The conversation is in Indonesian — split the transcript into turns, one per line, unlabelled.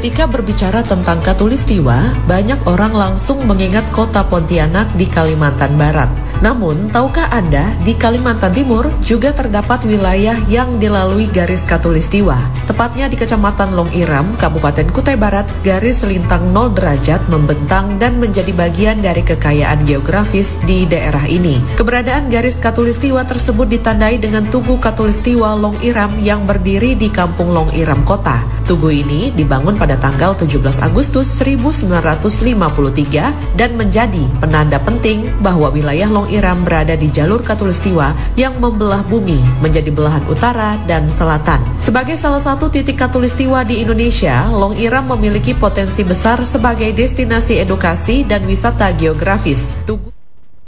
Ketika berbicara tentang Katulistiwa, banyak orang langsung mengingat kota Pontianak di Kalimantan Barat. Namun, tahukah Anda, di Kalimantan Timur juga terdapat wilayah yang dilalui garis Katulistiwa. Tepatnya di Kecamatan Long Iram, Kabupaten Kutai Barat, garis lintang 0 derajat membentang dan menjadi bagian dari kekayaan geografis di daerah ini. Keberadaan garis Katulistiwa tersebut ditandai dengan Tugu Katulistiwa Long Iram yang berdiri di Kampung Long Iram Kota. Tugu ini dibangun pada tanggal 17 Agustus 1953 dan menjadi penanda penting bahwa wilayah Long Iram berada di jalur Katulistiwa yang membelah bumi menjadi belahan utara dan selatan. Sebagai salah satu titik Katulistiwa di Indonesia, Long Iram memiliki potensi besar sebagai destinasi edukasi dan wisata geografis.